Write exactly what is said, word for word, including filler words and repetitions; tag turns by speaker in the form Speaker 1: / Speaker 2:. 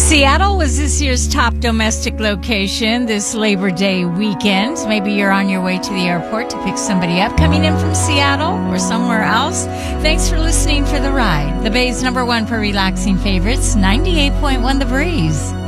Speaker 1: Seattle was this year's top domestic location this Labor Day weekend. Maybe you're on your way to the airport to pick somebody up coming in from Seattle or somewhere else. Thanks for listening for the ride. The Bay's number one for relaxing favorites, ninety-eight point one The Breeze.